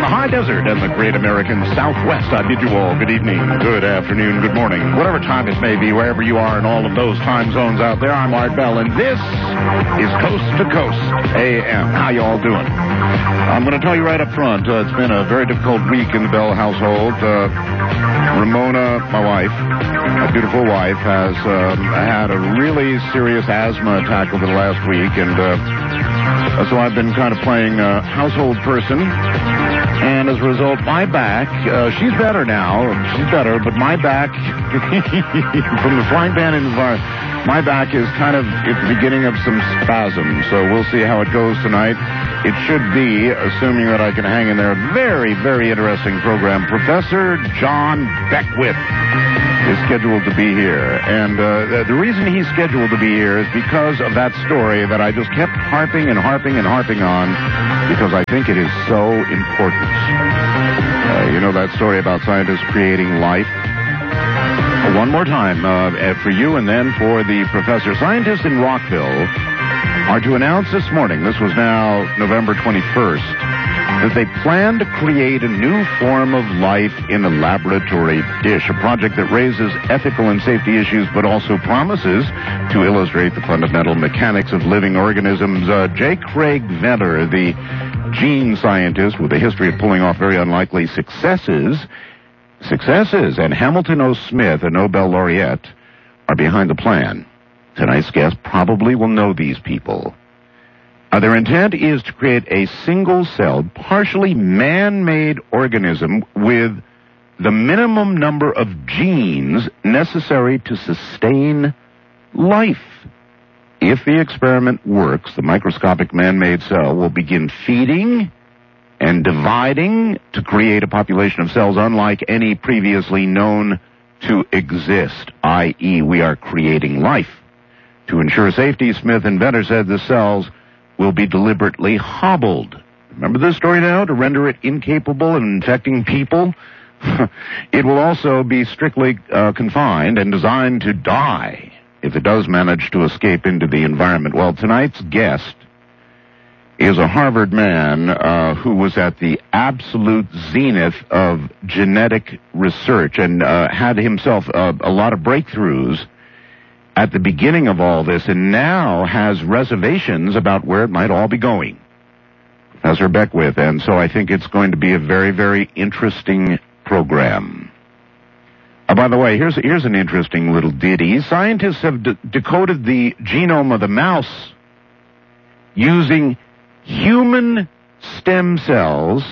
the high desert and the great American Southwest, I bid you all good evening, good afternoon, good morning, whatever time it may be, wherever you are in all of those time zones out there. I'm Art Bell, and this is Coast to Coast AM. How you all doing? I'm going to tell you right up front, it's been a very difficult week in the Bell household. Ramona, my wife, my beautiful wife, has had a really serious asthma attack over the last week, and so I've been kind of playing household person, and as a result, my back, she's better now, but my back, from the frying pan into the fire, my back is kind of at the beginning of some spasms, so we'll see how it goes tonight. It should be, assuming that I can hang in there, a very, very interesting program. Professor John Beckwith is scheduled to be here. And the reason he's scheduled to be here is because of that story that I just kept harping on, because I think it is so important. You know that story about scientists creating life? One more time for you and then for the professor. Scientists in Rockville are to announce this morning, this was now November 21st, that they plan to create a new form of life in a laboratory dish, a project that raises ethical and safety issues but also promises to illustrate the fundamental mechanics of living organisms. J. Craig Venter, the gene scientist with a history of pulling off very unlikely successes, and Hamilton O. Smith, a Nobel laureate, are behind the plan. Tonight's guest probably will know these people. Their intent is to create a single-celled, partially man-made organism with the minimum number of genes necessary to sustain life. If the experiment works, the microscopic man-made cell will begin feeding and dividing to create a population of cells unlike any previously known to exist, i.e., we are creating life. To ensure safety, Smith and Venter said the cells will be deliberately hobbled. Remember this story now? To render it incapable of infecting people? It will also be strictly confined and designed to die if it does manage to escape into the environment. Well, tonight's guest is a Harvard man who was at the absolute zenith of genetic research and had himself a lot of breakthroughs at the beginning of all this, and now has reservations about where it might all be going. Professor Beckwith, and so I think it's going to be a very, very interesting program. By the way, here's an interesting little ditty. Scientists have decoded the genome of the mouse using human stem cells.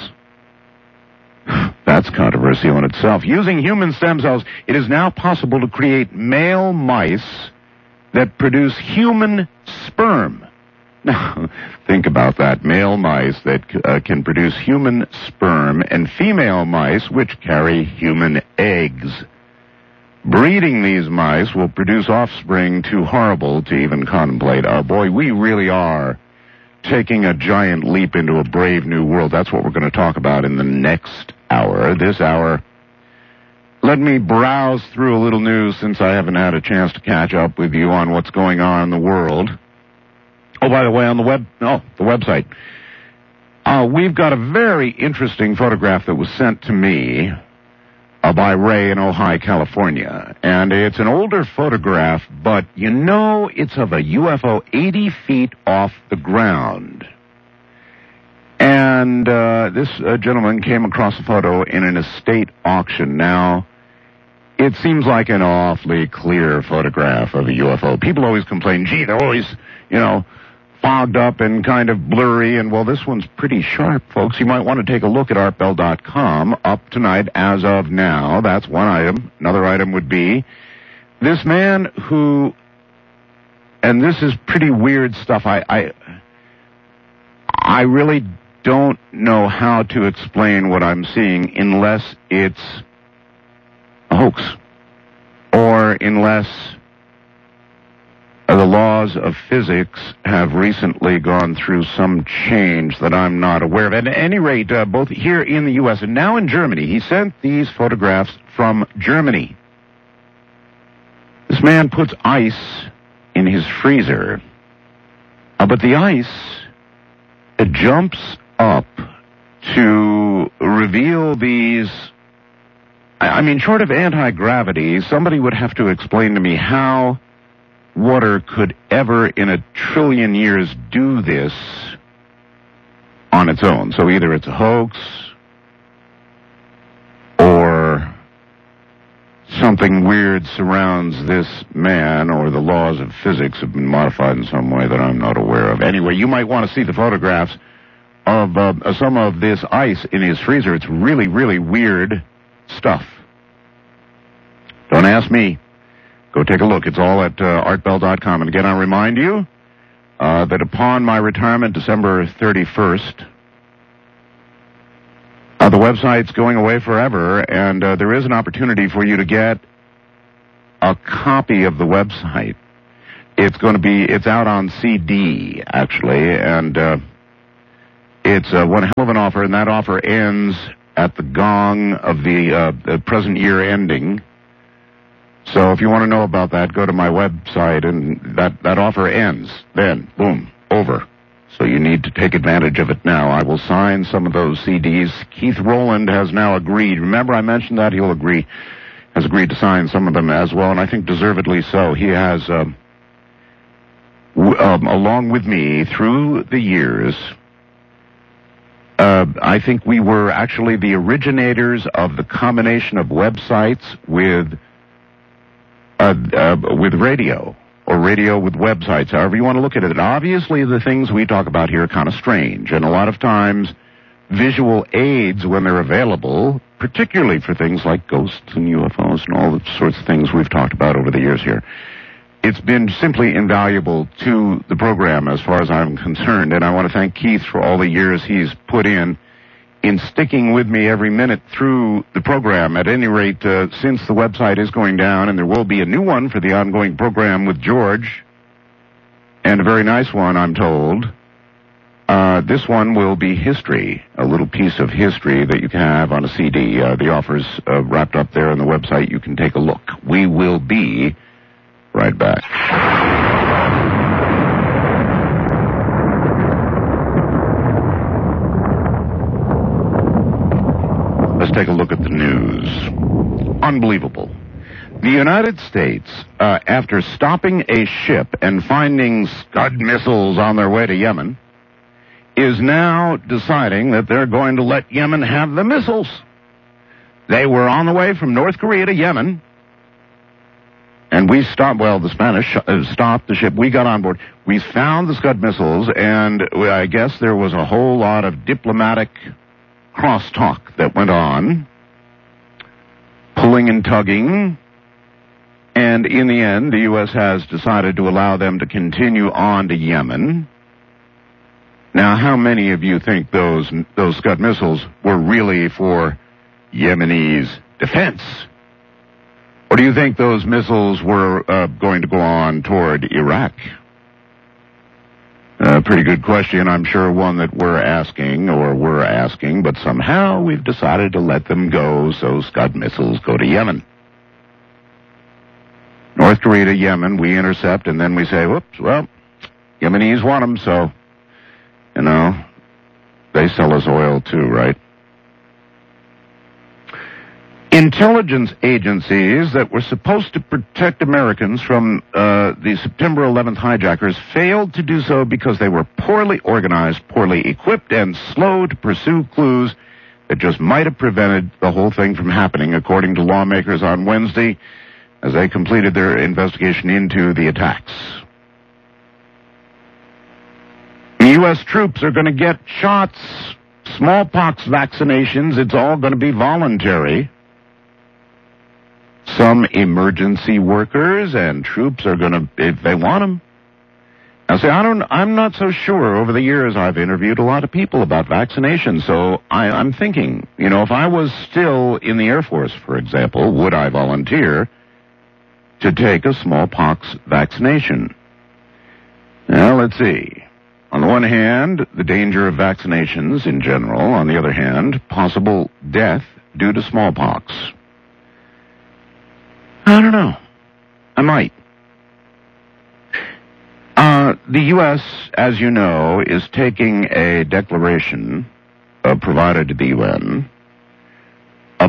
That's controversial in itself. Using human stem cells, it is now possible to create male mice that produce human sperm. Now, think about that. Male mice that can produce human sperm and female mice which carry human eggs. Breeding these mice will produce offspring too horrible to even contemplate. Oh boy, we really are taking a giant leap into a brave new world. That's what we're going to talk about in the next hour. This hour, let me browse through a little news since I haven't had a chance to catch up with you on what's going on in the world. Oh, by the way, on the website, we've got a very interesting photograph that was sent to me by Ray in Ojai, California. And it's an older photograph, but you know it's of a UFO 80 feet off the ground. And this gentleman came across a photo in an estate auction. Now, it seems like an awfully clear photograph of a UFO. People always complain, gee, they're always, fogged up and kind of blurry. And, well, this one's pretty sharp, folks. You might want to take a look at artbell.com up tonight as of now. That's one item. Another item would be this man who, and this is pretty weird stuff. I really don't know how to explain what I'm seeing unless it's a hoax or unless the laws of physics have recently gone through some change that I'm not aware of. At any rate, both here in the U.S. and now in Germany, he sent these photographs from Germany. This man puts ice in his freezer, but the ice jumps up to reveal these. I mean, short of anti-gravity, somebody would have to explain to me how water could ever in a trillion years do this on its own. So either it's a hoax or something weird surrounds this man, or the laws of physics have been modified in some way that I'm not aware of. Anyway, you might want to see the photographs of some of this ice in his freezer. It's really, really weird stuff. Don't ask me. Go take a look. It's all at artbell.com. And again, I remind you that upon my retirement, December 31st, the website's going away forever, and there is an opportunity for you to get a copy of the website. It's out on CD, actually, and it's one hell of an offer, and that offer ends at the gong of the present year ending. So if you want to know about that, go to my website, and that offer ends. Then, boom, over. So you need to take advantage of it now. I will sign some of those CDs. Keith Rowland has now agreed. Remember I mentioned that? Has agreed to sign some of them as well, and I think deservedly so. He has, along with me through the years, I think we were actually the originators of the combination of websites with radio, or radio with websites, however you want to look at it. Obviously, the things we talk about here are kind of strange, and a lot of times visual aids, when they're available, particularly for things like ghosts and UFOs and all the sorts of things we've talked about over the years here, it's been simply invaluable to the program as far as I'm concerned, and I want to thank Keith for all the years he's put in sticking with me every minute through the program. At any rate, since the website is going down, and there will be a new one for the ongoing program with George, and a very nice one, I'm told, this one will be history, a little piece of history that you can have on a CD. The offer's wrapped up there on the website. You can take a look. We will be right back. Let's take a look at the news. Unbelievable. The United States, after stopping a ship and finding Scud missiles on their way to Yemen, is now deciding that they're going to let Yemen have the missiles. They were on the way from North Korea to Yemen, and we stopped, the Spanish stopped the ship. We got on board. We found the Scud missiles, and I guess there was a whole lot of diplomatic crosstalk that went on, pulling and tugging, and in the end, the U.S. has decided to allow them to continue on to Yemen. Now, how many of you think those Scud missiles were really for Yemenis defense? Or do you think those missiles were going to go on toward Iraq? Pretty good question. I'm sure one that we're asking, but somehow we've decided to let them go, so Scud missiles go to Yemen. North Korea to Yemen, we intercept, and then we say, whoops, well, Yemenis want them, so, they sell us oil too, right? Intelligence agencies that were supposed to protect Americans from the September 11th hijackers failed to do so because they were poorly organized, poorly equipped, and slow to pursue clues that just might have prevented the whole thing from happening, according to lawmakers on Wednesday, as they completed their investigation into the attacks. The U.S. troops are going to get shots, smallpox vaccinations. It's all going to be voluntary. Some emergency workers and troops are going to, if they want them. Now, see, I'm not so sure. Over the years, I've interviewed a lot of people about vaccinations, so I'm thinking, if I was still in the Air Force, for example, would I volunteer to take a smallpox vaccination? Now, let's see. On the one hand, the danger of vaccinations in general. On the other hand, possible death due to smallpox. I don't know. I might. The U.S., as you know, is taking a declaration provided to the UN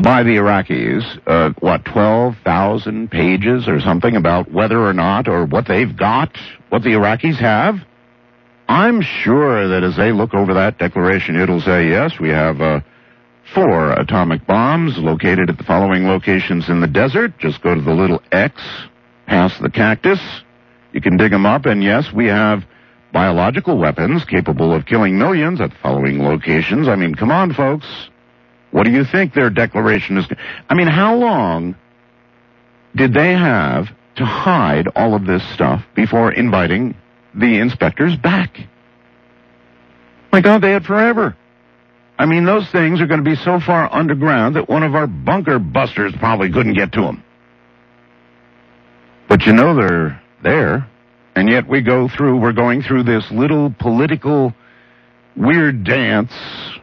by the Iraqis, 12,000 pages or something about whether or not, or what they've got, what the Iraqis have. I'm sure that as they look over that declaration, it'll say, yes, we have 4 atomic bombs located at the following locations in the desert. Just go to the little X past the cactus. You can dig them up, and yes, we have biological weapons capable of killing millions at the following locations. I mean, come on, folks. What do you think their declaration is? I mean, how long did they have to hide all of this stuff before inviting the inspectors back? My God, they had forever. I mean, those things are going to be so far underground that one of our bunker busters probably couldn't get to them. But you know they're there, and yet we're going through this little political weird dance